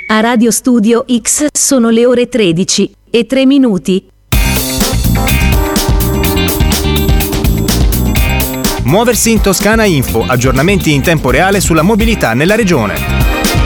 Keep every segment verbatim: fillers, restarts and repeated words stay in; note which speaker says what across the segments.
Speaker 1: A Radio Studio X sono le ore tredici e tre minuti.
Speaker 2: Muoversi in Toscana Info, aggiornamenti in tempo reale sulla mobilità nella regione.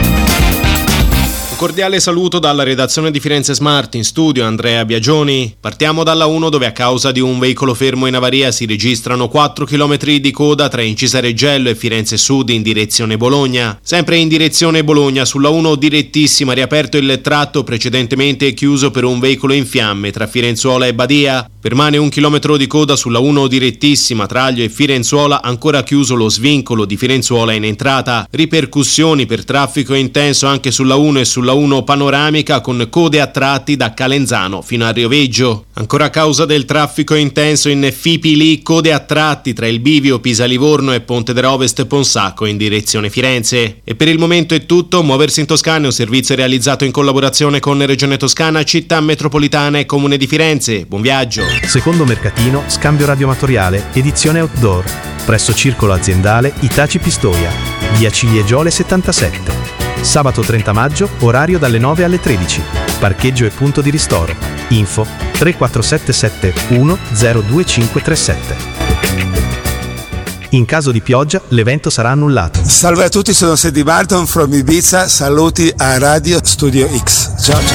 Speaker 3: Un cordiale saluto dalla redazione di Firenze Smart, in studio Andrea Biagioni. Partiamo dalla uno, dove a causa di un veicolo fermo in avaria si registrano quattro chilometri di coda tra Incisareggello e Firenze Sud in direzione Bologna. Sempre in direzione Bologna, sulla uno direttissima, riaperto il tratto precedentemente chiuso per un veicolo in fiamme tra Firenzuola e Badia. Permane un chilometro di coda sulla uno direttissima Traglio e Firenzuola, ancora chiuso lo svincolo di Firenzuola in entrata. Ripercussioni per traffico intenso anche sulla uno e sulla uno panoramica, con code a tratti da Calenzano fino a Rioveggio. Ancora a causa del traffico intenso in Fipili, code a tratti tra il bivio Pisa-Livorno e Ponte dell'Ovest Ponsacco in direzione Firenze. E per il momento è tutto. Muoversi in Toscana è un servizio realizzato in collaborazione con Regione Toscana, Città Metropolitana e Comune di Firenze. Buon viaggio!
Speaker 4: Secondo mercatino, scambio radioamatoriale, edizione outdoor, presso Circolo Aziendale Itaci Pistoia, via Ciliegiole settantasette. Sabato trenta maggio, orario dalle nove alle tredici. Parcheggio e punto di ristoro. Info tre quattro sette sette uno zero due cinque tre sette. In caso di pioggia, l'evento sarà annullato.
Speaker 5: Salve a tutti, sono Sandy Barton from Ibiza. Saluti a Radio Studio X. Ciao.